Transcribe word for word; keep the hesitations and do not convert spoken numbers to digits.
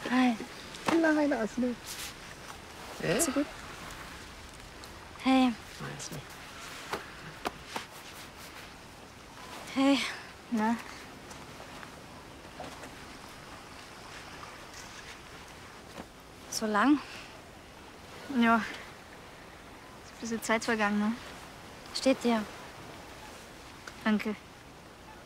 Hi. Nein, Asli. Geht's dir gut? Hey. Asli. Hey. Na? So lang? Ja. Ist ein bisschen Zeit vergangen, ne? Steht dir. Danke.